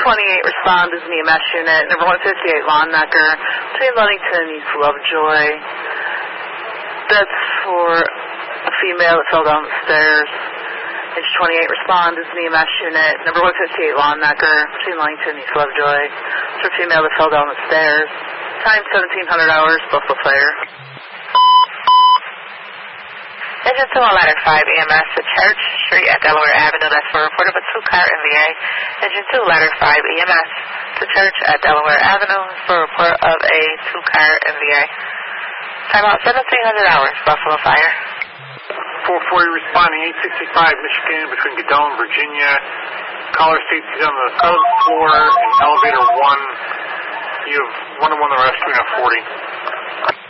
28, respond as an EMS unit. Number 158, Lawn Necker, between Ludington and East Lovejoy. That's for a female that fell down the stairs. Page 28, respond as an EMS unit. Number 158, Lawn Necker, between Ludington and East Lovejoy. It's for a female that fell down the stairs. Time 1700 hours, Buffalo Fire. Engine 2 on ladder 5, EMS to Church Street at Delaware Avenue. That's for a report of a 2-car MVA. Engine 2, ladder 5, EMS to Church at Delaware Avenue for a report of a 2-car MVA. Time out 1700 hours, Buffalo Fire. 440 responding 865 Michigan between Godot and Virginia. Caller states he's on the 7th floor in elevator 1. You have 1-1 the rescue at 40.